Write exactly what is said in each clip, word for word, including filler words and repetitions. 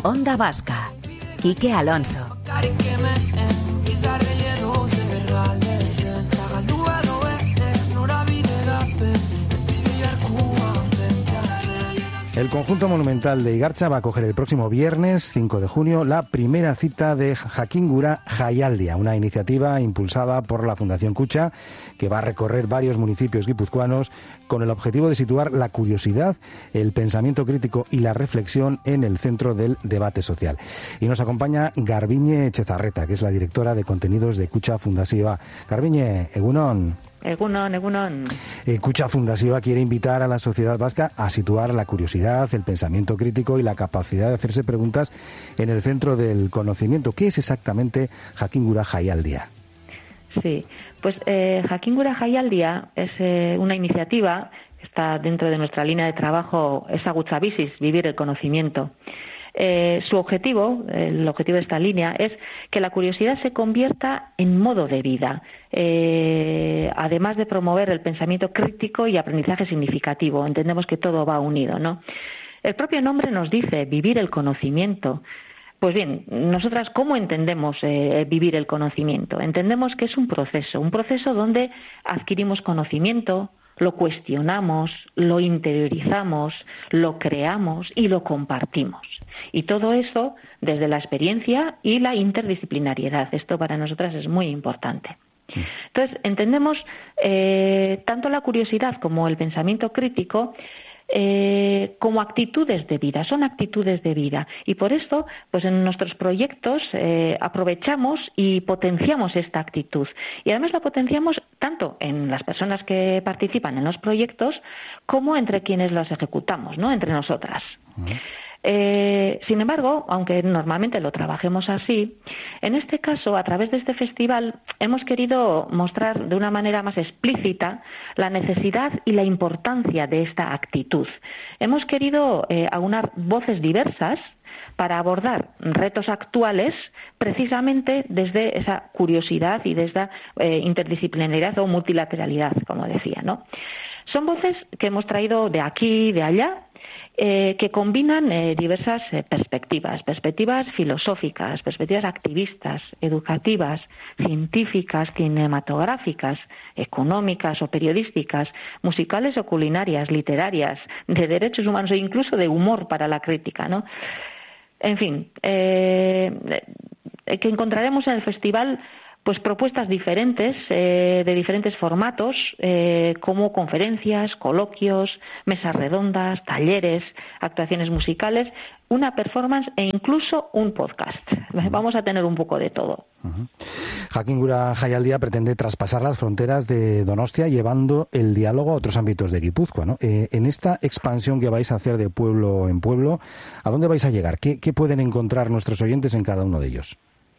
Onda Vasca. Quique Alonso. El conjunto monumental de Igartza va a acoger el próximo viernes, cinco de junio, la primera cita de Jakingura Jaialdia, una iniciativa impulsada por la Fundación Kutxa, que va a recorrer varios municipios guipuzcoanos con el objetivo de situar la curiosidad, el pensamiento crítico y la reflexión en el centro del debate social. Y nos acompaña Garbiñe Etxezarreta, que es la directora de contenidos de Kutxa Fundazioa. Garbiñe, egunon. Egunon, egunon. Eh, Kutxa Fundazioa quiere invitar a la sociedad vasca a situar la curiosidad, el pensamiento crítico y la capacidad de hacerse preguntas en el centro del conocimiento. ¿Qué es exactamente Jakingura Jaialdia? Sí, pues eh, Jakingura Jaialdia es eh, una iniciativa que está dentro de nuestra línea de trabajo, es Agutzabiziz, vivir el conocimiento. Eh, su objetivo, el objetivo de esta línea, es que la curiosidad se convierta en modo de vida, eh, además de promover el pensamiento crítico y aprendizaje significativo. Entendemos que todo va unido, ¿no? El propio nombre nos dice vivir el conocimiento. Pues bien, nosotras, ¿cómo entendemos eh, vivir el conocimiento? Entendemos que es un proceso, un proceso donde adquirimos conocimiento, lo cuestionamos, lo interiorizamos, lo creamos y lo compartimos. Y todo eso desde la experiencia y la interdisciplinariedad. Esto para nosotras es muy importante. Entonces, entendemos eh, tanto la curiosidad como el pensamiento crítico Eh, como actitudes de vida, son actitudes de vida, y por esto, pues en nuestros proyectos eh, aprovechamos y potenciamos esta actitud, y además la potenciamos tanto en las personas que participan en los proyectos como entre quienes los ejecutamos, ¿no? Entre nosotras. Uh-huh. Eh, sin embargo, aunque normalmente lo trabajemos así, en este caso, a través de este festival, hemos querido mostrar de una manera más explícita la necesidad y la importancia de esta actitud. Hemos querido eh, aunar voces diversas para abordar retos actuales precisamente desde esa curiosidad y desde esa eh, interdisciplinariedad o multilateralidad, como decía, ¿no? Son voces que hemos traído de aquí, de allá, Eh, que combinan eh, diversas eh, perspectivas, perspectivas filosóficas, perspectivas activistas, educativas, científicas, cinematográficas, económicas o periodísticas, musicales o culinarias, literarias, de derechos humanos e incluso de humor para la crítica, ¿no? En fin, eh, que encontraremos en el festival pues propuestas diferentes, eh, de diferentes formatos, eh, como conferencias, coloquios, mesas redondas, talleres, actuaciones musicales, una performance e incluso un podcast. Uh-huh. Vamos a tener un poco de todo. Uh-huh. Jakingura Jaialdia pretende traspasar las fronteras de Donostia llevando el diálogo a otros ámbitos de Guipúzcoa, ¿no? Eh, en esta expansión que vais a hacer de pueblo en pueblo, ¿a dónde vais a llegar? ¿Qué, qué pueden encontrar nuestros oyentes en cada uno de ellos?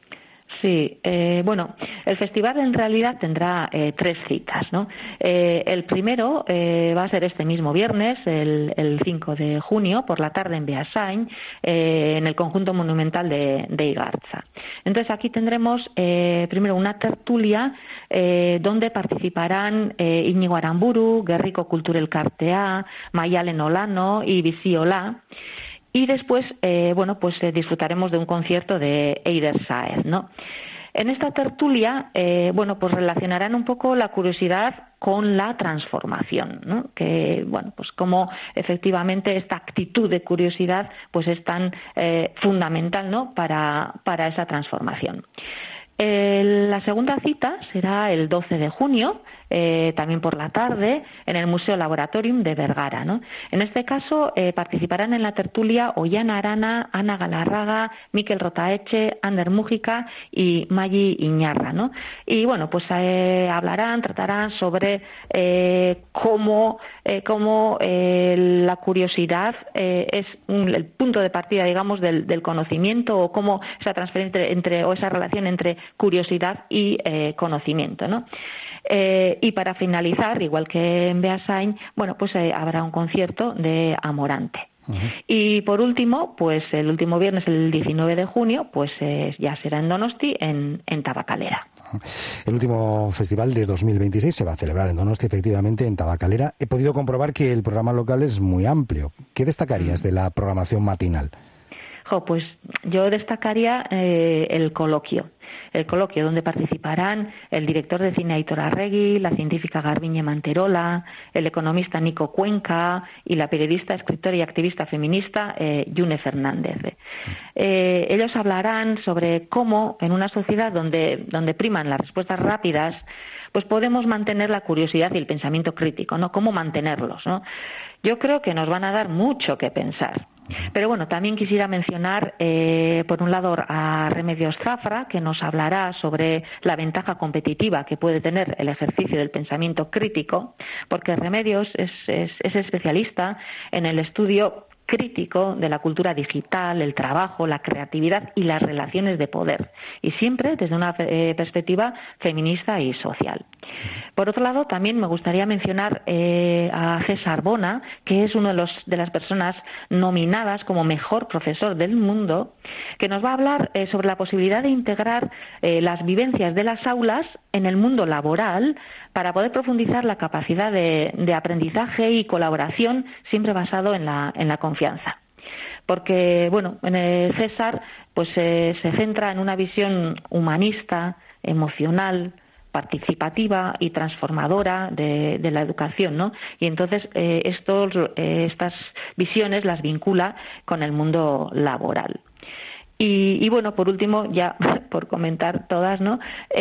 Sí, eh, bueno, el festival en realidad tendrá eh, tres citas, ¿no? Eh, el primero eh, va a ser este mismo viernes, el, el cinco de junio, por la tarde en Beasain, eh, en el conjunto monumental de, de Igartza. Entonces aquí tendremos eh, primero una tertulia eh, donde participarán eh, Íñigo Aramburu, Gerriko Kultur Elkartea, Maialen Olano y Bizi Ola. Y después, eh, bueno, pues eh, disfrutaremos de un concierto de Eider Saez, ¿no? En esta tertulia, eh, bueno, pues relacionarán un poco la curiosidad con la transformación, ¿no? Que, bueno, pues como efectivamente esta actitud de curiosidad, pues es tan eh, fundamental, ¿no? Para, para esa transformación. Eh, la segunda cita será el doce de junio, eh, también por la tarde, en el Museo Laboratorium de Vergara, ¿no? En este caso eh, participarán en la tertulia Ollana Arana, Ana Galarraga, Mikel Rotaeche, Ander Mújica y Maggi Iñarra, ¿no? Y bueno, pues eh, hablarán, tratarán sobre eh, cómo, eh, cómo eh, la curiosidad eh, es un, el punto de partida, digamos, del, del conocimiento, o cómo esa transferencia entre, entre o esa relación entre curiosidad y eh, conocimiento, ¿no? Eh, y para finalizar, igual que en Beasain, bueno, pues eh, habrá un concierto de Amorante. Uh-huh. Y por último, pues el último viernes, el diecinueve de junio, pues eh, ya será en Donosti, en, en Tabacalera. Uh-huh. El último festival de dos mil veintiséis se va a celebrar en Donosti, efectivamente, en Tabacalera. He podido comprobar que el programa local es muy amplio. ¿Qué destacarías uh-huh. de la programación matinal? Jo, pues yo destacaría eh, el coloquio. El coloquio donde participarán el director de cine Aitor Arregui, la científica Garbiñe Manterola, el economista Nico Cuenca y la periodista, escritora y activista feminista eh, Yune Fernández. Eh, ellos hablarán sobre cómo en una sociedad donde, donde priman las respuestas rápidas, pues podemos mantener la curiosidad y el pensamiento crítico, ¿no? ¿Cómo mantenerlos, ¿no? Yo creo que nos van a dar mucho que pensar. Pero bueno, también quisiera mencionar, eh, por un lado, a Remedios Zafra, que nos hablará sobre la ventaja competitiva que puede tener el ejercicio del pensamiento crítico, porque Remedios es, es, es especialista en el estudio crítico de la cultura digital, el trabajo, la creatividad y las relaciones de poder, y siempre desde una eh, perspectiva feminista y social. Por otro lado, también me gustaría mencionar eh, a César Bona, que es uno de, los, de las personas nominadas como mejor profesor del mundo, que nos va a hablar eh, sobre la posibilidad de integrar eh, las vivencias de las aulas en el mundo laboral para poder profundizar la capacidad de, de aprendizaje y colaboración, siempre basado en la, en la confianza. Porque, bueno, eh, César pues eh, se centra en una visión humanista, emocional, participativa y transformadora de, de la educación, ¿no? Y entonces eh, estos, eh, estas visiones las vincula con el mundo laboral. Y, y bueno, por último, ya por comentar todas, ¿no?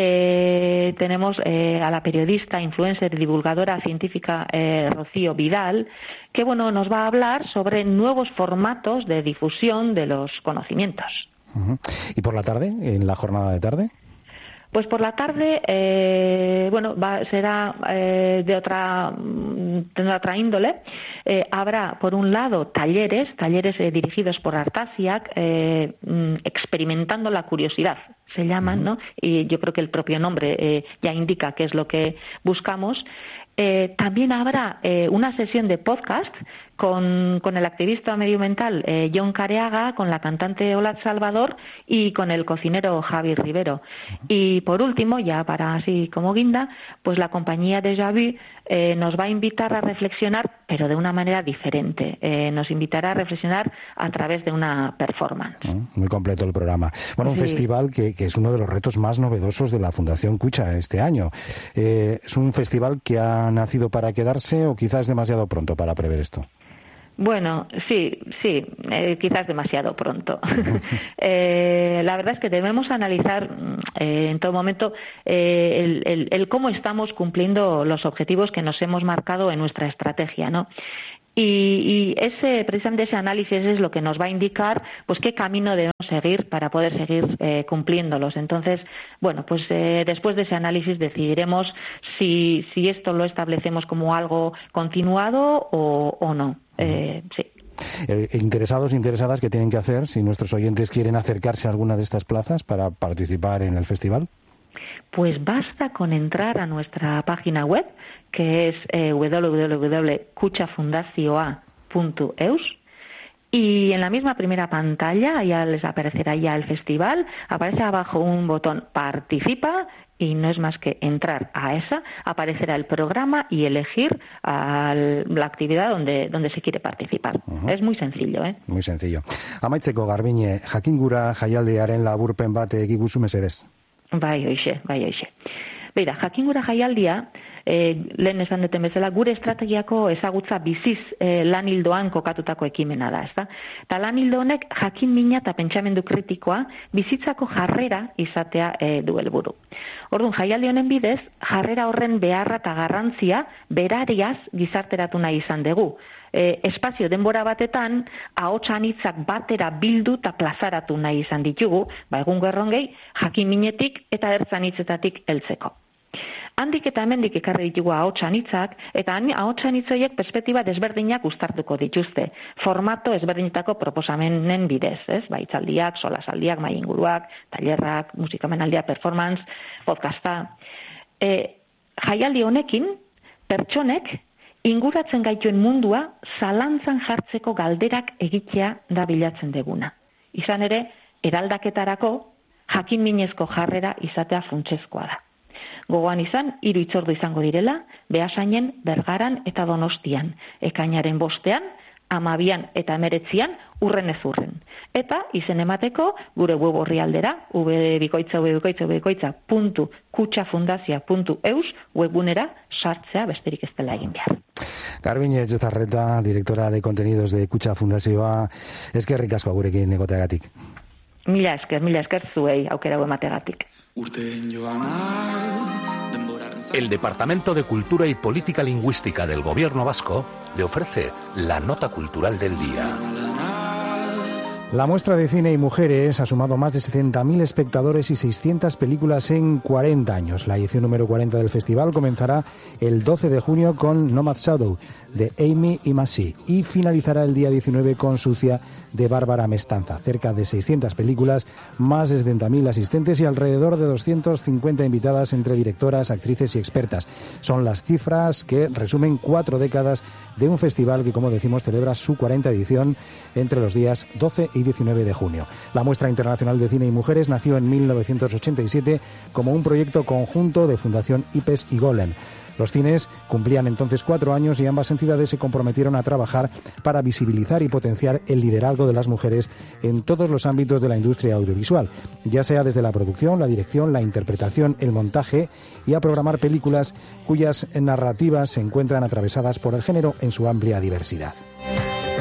Eh, tenemos eh, a la periodista, influencer y divulgadora científica eh, Rocío Vidal, que bueno, nos va a hablar sobre nuevos formatos de difusión de los conocimientos. Uh-huh. ¿Y por la tarde, en la jornada de tarde? Pues por la tarde, eh, bueno, va, será eh, de otra, de otra índole. Eh, habrá, por un lado, talleres, talleres eh, dirigidos por Artasiak, eh, experimentando la curiosidad, se llaman, ¿no? Y yo creo que el propio nombre eh, ya indica qué es lo que buscamos. Eh, también habrá eh, una sesión de podcast con, con el activista medioambiental eh, John Careaga, con la cantante Olat Salvador y con el cocinero Javi Rivero. Y por último, ya para así como guinda, pues la compañía Déjà Vu eh, nos va a invitar a reflexionar, pero de una manera diferente. Eh, nos invitará a reflexionar a través de una performance. Muy completo el programa. Bueno, un sí. festival que, que es uno de los retos más novedosos de la Fundación Kutxa este año. Eh, ¿Es un festival que ha nacido para quedarse o quizás es demasiado pronto para prever esto? Bueno, sí, sí, eh, quizás demasiado pronto. eh, la verdad es que debemos analizar eh, en todo momento eh, el, el, el cómo estamos cumpliendo los objetivos que nos hemos marcado en nuestra estrategia, ¿no? Y, y ese, precisamente ese análisis es lo que nos va a indicar pues qué camino debemos seguir para poder seguir eh, cumpliéndolos. Entonces, bueno, pues eh, después de ese análisis decidiremos si, si esto lo establecemos como algo continuado o, o no. Eh, sí. Eh, interesados, interesadas, ¿qué tienen que hacer si nuestros oyentes quieren acercarse a alguna de estas plazas para participar en el festival? Pues basta con entrar a nuestra página web, que es eh, doble u doble u doble u punto kutxa fundazioa punto eus, y en la misma primera pantalla ya les aparecerá ya el festival, aparece abajo un botón Participa, y no es más que entrar a esa, aparecerá el programa y elegir a la actividad donde, donde se quiere participar. Uh-huh. Es muy sencillo, ¿eh? Muy sencillo. Amaitzeko, Garbiñe, jakingura jaialdiaren laburpen bat egiguzu mesedez. Bai, hoixe, bai, hoixe. Beira, jakingura jaialdia, eh, lehen esan duten bezala, gure estrategiako ezagutza biziz eh, lan hildoan kokatutako ekimena da, ezta? Eta lan hildo honek jakin mina eta pentsamendu kritikoa bizitzako jarrera izatea eh, du helburu. Orduan, jaialdi honen bidez, jarrera horren beharra eta garrantzia berariaz gizarteratu nahi izan dugu. E, espazio denbora batetan, ahots anitzak batera bildu eta plazaratu nahi izan ditugu, ba egun gerrongei, jakin minetik eta ertz anitzetatik heltzeko. Handik eta hemendik ekarri ditugu ahots anitzak, eta ahots anitzoiek perspektiba desberdinak uztartuko dituzte, formato ezberdinetako proposamenen bidez, ez? Ba, hitzaldiak, solasaldiak, mahai inguruak, tailerrak, musikamenaldia, performance, podcasta. E, jaialdi honekin, pertsonek inguratzen gaituen mundua zalantzan jartzeko galderak egitea da bilatzen deguna. Izan ere, eraldaketarako jakin minezko jarrera izatea funtsezkoa da. Gogoan izan, hiru hitzordu izango direla, Beasainen, Bergaran eta Donostian, ekainaren bostean, amabian eta emeretzian, urren ez urren. Eta izen emateko gure web orrialdera www.bikoitza www.bikoitza www puntu kutxafundazioa puntu eus webgunera sartzea besterik ez dela egin behar. Garbiñe Etxezarreta, directora de contenidos de Kutxa Fundazioa, eskerrik asko gurekin egoteagatik. Mila esker, mila esker zuei aukera emategatik. El Departamento de Cultura y Política Lingüística del Gobierno Vasco le ofrece la nota cultural del día. La muestra de cine y mujeres ha sumado más de setenta mil espectadores y seiscientas películas en cuarenta años. La edición número cuarenta del festival comenzará el doce de junio con Nomad Shadow de Amy y Masi y finalizará el día diecinueve con Sucia de Bárbara Mestanza. Cerca de seiscientas películas, más de setenta mil asistentes y alrededor de doscientas cincuenta invitadas entre directoras, actrices y expertas. Son las cifras que resumen cuatro décadas de un festival que, como decimos, celebra su cuarenta edición entre los días doce y diecinueve de junio. La Muestra Internacional de Cine y Mujeres nació en mil novecientos ochenta y siete como un proyecto conjunto de Fundación IPES y Golem. Los cines cumplían entonces cuatro años y ambas entidades se comprometieron a trabajar para visibilizar y potenciar el liderazgo de las mujeres en todos los ámbitos de la industria audiovisual, ya sea desde la producción, la dirección, la interpretación, el montaje, y a programar películas cuyas narrativas se encuentran atravesadas por el género en su amplia diversidad.